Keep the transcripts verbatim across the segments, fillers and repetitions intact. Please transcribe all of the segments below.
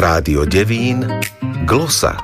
Rádio Devín Glosa.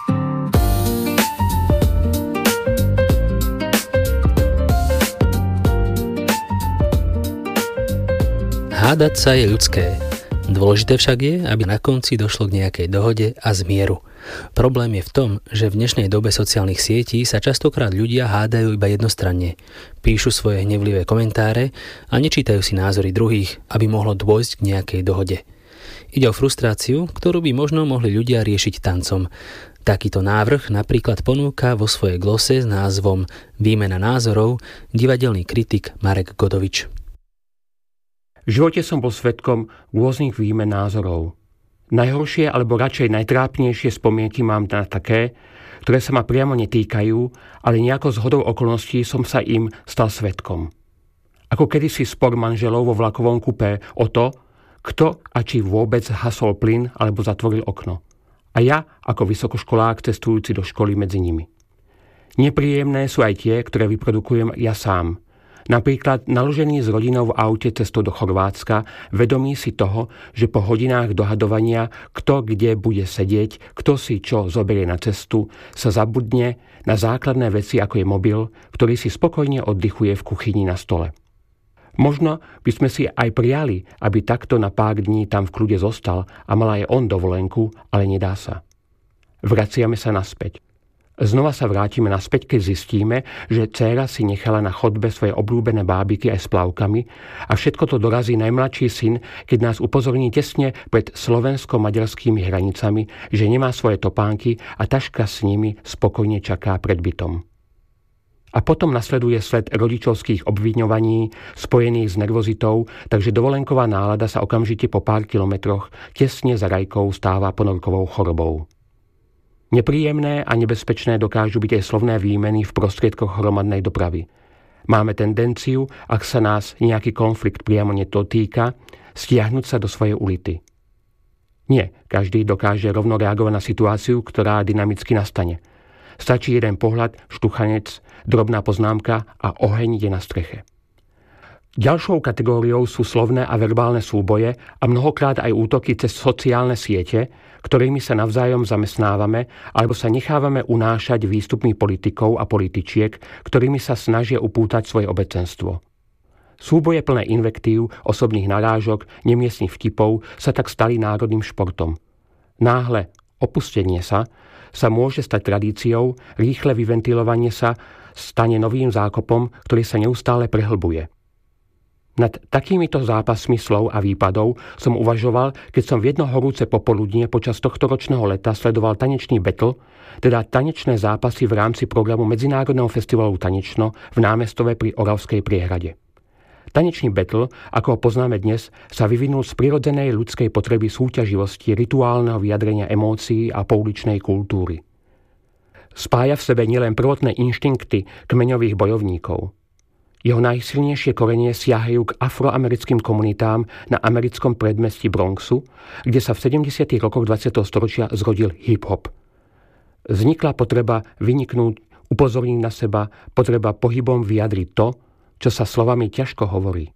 Hádať sa je ľudské. Dôležité však je, aby na konci došlo k nejakej dohode a zmieru. Problém je v tom, že v dnešnej dobe sociálnych sietí sa častokrát ľudia hádajú iba jednostranne. Píšu svoje hnevlivé komentáre a nečítajú si názory druhých, aby mohlo dôjsť k nejakej dohode. Ide o frustráciu, ktorú by možno mohli ľudia riešiť tancom. Takýto návrh napríklad ponúka vo svojej glose s názvom Výmena názorov divadelný kritik Marek Godovič. V živote som bol svedkom rôznych výmen názorov. Najhoršie alebo radšej najtrápnejšie spomienky mám na také, ktoré sa ma priamo netýkajú, ale nejako zhodou okolností som sa im stal svedkom. Ako kedysi spor manželov vo vlakovom kupé o to, kto a či vôbec hasol plyn alebo zatvoril okno. A ja ako vysokoškolák cestujúci do školy medzi nimi. Nepríjemné sú aj tie, ktoré vyprodukujem ja sám. Napríklad naložený s rodinou v aute cestou do Chorvátska, vedomí si toho, že po hodinách dohadovania, kto kde bude sedieť, kto si čo zoberie na cestu, sa zabudne na základné veci ako je mobil, ktorý si spokojne oddychuje v kuchyni na stole. Možno by sme si aj prijali, aby takto na pár dní tam v kľude zostal a mal aj on dovolenku, ale nedá sa. Vraciame sa naspäť. Znova sa vrátime naspäť, keď zistíme, že dcéra si nechala na chodbe svoje obľúbené bábiky aj s plavkami a všetko to dorazí najmladší syn, keď nás upozorní tesne pred slovensko-maďarskými hranicami, že nemá svoje topánky a taška s nimi spokojne čaká pred bytom. A potom nasleduje sled rodičovských obviňovaní spojených s nervozitou, takže dovolenková nálada sa okamžite po pár kilometroch tesne za rajkou stáva ponorkovou chorobou. Nepríjemné a nebezpečné dokážu byť aj slovné výmeny v prostriedkoch hromadnej dopravy. Máme tendenciu, ak sa nás nejaký konflikt priamo nedotýka, stiahnuť sa do svojej ulity. Nie, každý dokáže rovno reagovať na situáciu, ktorá dynamicky nastane. Stačí jeden pohľad, štuchanec, drobná poznámka a oheň je na streche. Ďalšou kategóriou sú slovné a verbálne súboje a mnohokrát aj útoky cez sociálne siete, ktorými sa navzájom zamestnávame alebo sa nechávame unášať výstupmi politikov a političiek, ktorými sa snažia upútať svoje obecenstvo. Súboje plné invektív, osobných narážok, nemiestnych vtipov sa tak stali národným športom. Náhle opustenie sa sa môže stať tradíciou, rýchle vyventilovanie sa stane novým zákopom, ktorý sa neustále prehlbuje. Nad takýmito zápasmi slov a výpadov som uvažoval, keď som v jedno horúce popoludnie počas tohto ročného leta sledoval tanečný battle, teda tanečné zápasy v rámci programu Medzinárodného festivalu Tanečno v Námestove pri Oravskej priehrade. Tanečný battle, ako ho poznáme dnes, sa vyvinul z prirodzenej ľudskej potreby súťaživosti, rituálneho vyjadrenia emócií a pouličnej kultúry. Spája v sebe nielen prvotné inštinkty kmeňových bojovníkov. Jeho najsilnejšie korenie siahajú k afroamerickým komunitám na americkom predmestí Bronxu, kde sa v sedemdesiatych rokoch dvadsiateho storočia zrodil hip-hop. Vznikla potreba vyniknúť, upozorniť na seba, potreba pohybom vyjadriť to, čo sa slovami ťažko hovorí.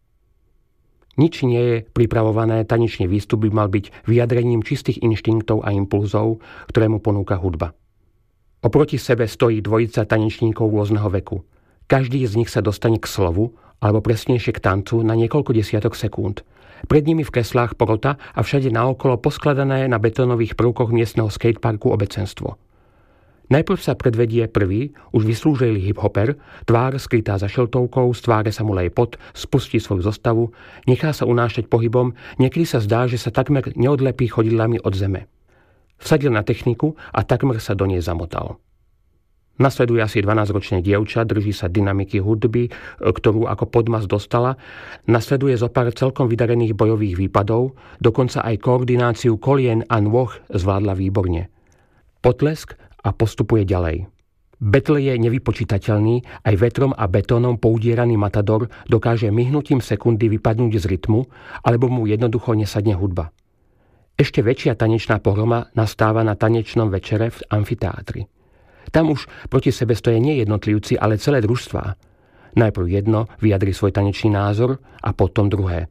Nič nie je pripravované, tanečný výstup by mal byť vyjadrením čistých inštinktov a impulzov, ktoré mu ponúka hudba. Oproti sebe stojí dvojica tanečníkov rôzneho veku. Každý z nich sa dostane k slovu, alebo presnejšie k tancu na niekoľko desiatok sekúnd. Pred nimi v kreslách porota a všade naokolo poskladané na betónových prvkoch miestneho skateparku obecenstvo. Najprv sa predvedie prvý, už vyslúžilý hip-hopper, tvár skrytá za šeltovkou, z tváre sa mu leje pot, spustí svoju zostavu, nechá sa unášať pohybom, niekedy sa zdá, že sa takmer neodlepí chodidlami od zeme. Vsadil na techniku a takmer sa do nej zamotal. Nasleduje asi dvanásťročné dievča, drží sa dynamiky hudby, ktorú ako podmas dostala, nasleduje zopár celkom vydarených bojových výpadov, dokonca aj koordináciu kolien a nôh zvládla výborne. Potlesk a postupuje ďalej. Battle je nevypočítateľný, aj vetrom a betónom poudieraný matador dokáže myhnutím sekundy vypadnúť z rytmu, alebo mu jednoducho nesadne hudba. Ešte väčšia tanečná pohroma nastáva na tanečnom večere v amfiteátri. Tam už proti sebe stoja nie jednotlivci, ale celé družstvá. Najprv jedno vyjadri svoj tanečný názor a potom druhé.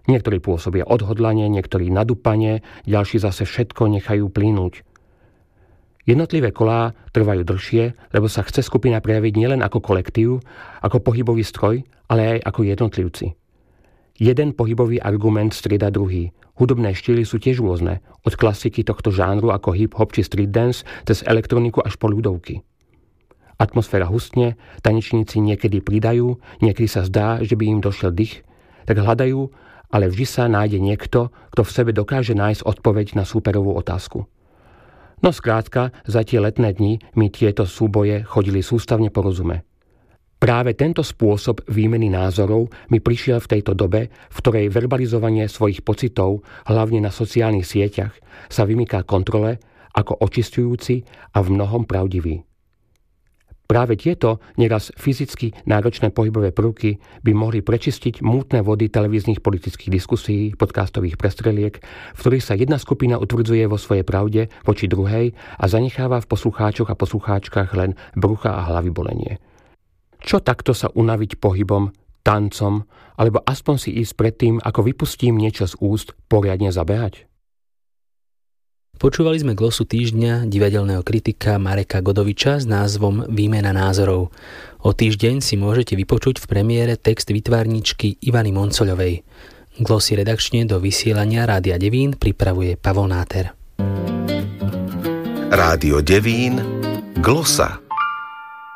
Niektorí pôsobia odhodlanie, niektorí nadúpanie, ďalší zase všetko nechajú plynúť. Jednotlivé kolá trvajú dlhšie, lebo sa chce skupina prejaviť nielen ako kolektív, ako pohybový stroj, ale aj ako jednotlivci. Jeden pohybový argument strieda druhý. Hudobné štýly sú tiež rôzne, od klasiky tohto žánru ako hip-hop či street dance, cez elektroniku až po ľudovky. Atmosféra hustne, tanečníci niekedy pridajú, niekedy sa zdá, že by im došiel dych, tak hľadajú, ale vždy sa nájde niekto, kto v sebe dokáže nájsť odpoveď na súperovú otázku. No skrátka, za tie letné dni mi tieto súboje chodili sústavne po rozume. Práve tento spôsob výmeny názorov mi prišiel v tejto dobe, v ktorej verbalizovanie svojich pocitov, hlavne na sociálnych sieťach, sa vymyká kontrole ako očisťujúci a v mnohom pravdivý. Práve tieto neraz fyzicky náročné pohybové prvky by mohli prečistiť mútne vody televíznych politických diskusí, podcastových prestreliek, v ktorých sa jedna skupina utvrdzuje vo svojej pravde voči druhej a zanecháva v poslucháčoch a poslucháčkach len brucha a hlavy bolenie. Čo takto sa unaviť pohybom, tancom, alebo aspoň si ísť predtým, ako vypustím niečo z úst, poriadne zabehať? Počúvali sme glosu týždňa divadelného kritika Mareka Godoviča s názvom Výmena názorov. O týždeň si môžete vypočuť v premiére text výtvarníčky Ivany Moncoľovej. Glosy redakčne do vysielania Rádia Devín pripravuje Pavol Náter. Rádio Devín, glosa.